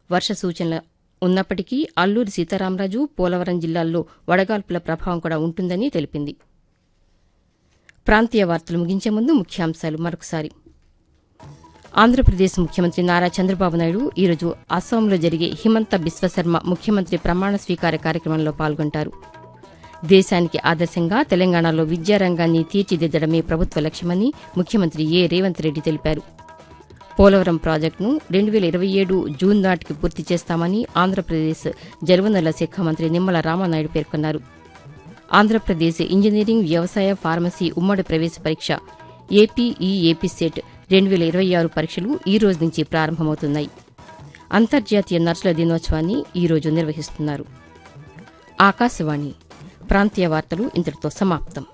వర్ష సూచనలు ఉన్నప్పటికీ అల్లూరి సీతారామరాజు, పోలవరం జిల్లాల్లో వడగాల్పుల ప్రభావం కూడా ఉంటుందని తెలిపింది. ప్రాంతీయ వార్తలు ముగించే ముందు ముఖ్యాంశాలు మరొకసారి. ఆంధ్రప్రదేశ్ ముఖ్యమంత్రి నారా చంద్రబాబు నాయుడు ఈరోజు అస్సాంలో జరిగే హిమంత బిశ్వశర్మ ముఖ్యమంత్రి ప్రమాణ స్వీకార కార్యక్రమంలో పాల్గొంటారు. దేశానికి ఆదర్శంగా తెలంగాణలో విద్యారంగాన్ని తీర్చిదిద్దడమే ప్రభుత్వ లక్ష్యమని ముఖ్యమంత్రి రేవంత్ రెడ్డి తెలిపారు. పోలవరం ప్రాజెక్టును 2027 జూన్ నాటికి పూర్తి చేస్తామని ఆంధ్రప్రదేశ్ జలవనరుల శాఖ మంత్రి నిమ్మల రామానాయుడు పేర్కొన్నారు. ఆంధ్రప్రదేశ్ ఇంజనీరింగ్, వ్యవసాయ, ఫార్మసీ ఉమ్మడి ప్రవేశ పరీక్ష ఏపీ సెట్ 2026 పరీక్షలు ఈ రోజు నుంచి ప్రారంభమవుతున్నాయి. అంతర్జాతీయ నర్సుల దినోత్సవాన్ని ఈ రోజు నిర్వహిస్తున్నారు. ఆకాశవాణి ప్రాంతీయ వార్తలు ఇంతటితో సమాప్తం.